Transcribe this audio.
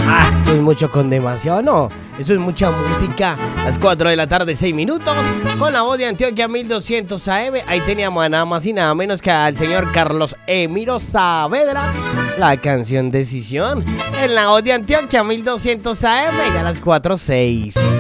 Eso es mucho con demasiado, no. Eso es mucha música. Las 4 de la tarde, 6 minutos. Con la voz de Antioquia 1200 AM. Ahí teníamos a nada más y nada menos que al señor Carlos Emiro Saavedra. La canción Decisión. En la voz de Antioquia 1200 AM. Ya a las 4:06.